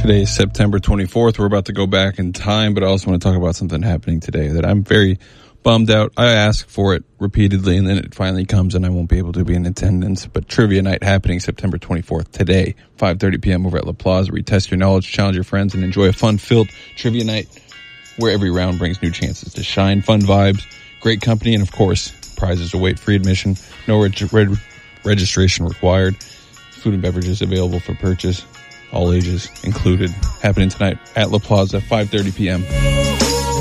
Today is September 24th. We're about to go back in time, but I also want to talk about something happening today that I'm very bummed out. I ask for it repeatedly, and then it finally comes, and I won't be able to be in attendance. But Trivia Night happening September 24th today, 5:30 p.m. over at La Plaza, where you test your knowledge, challenge your friends, and enjoy a fun-filled Trivia Night where every round brings new chances to shine. Fun vibes, great company, and of course, prizes await. Free admission, no registration required. Food and beverages available for purchase. All ages included. Happening tonight at La Plaza, 5:30 p.m.